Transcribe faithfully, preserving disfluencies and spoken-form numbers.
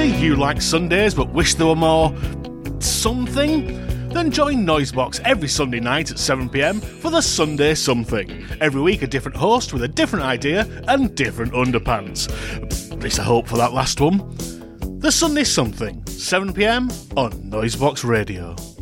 Do you like Sundays but wish there were more something? Then join Noisebox every Sunday night at seven p m for the Sunday Something. Every week a different host with a different idea and different underpants. At least I hope for that last one. The Sunday Something, seven p m on Noisebox Radio.